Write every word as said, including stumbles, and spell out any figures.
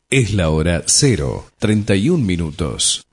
Es la hora cero, treinta y un minutos.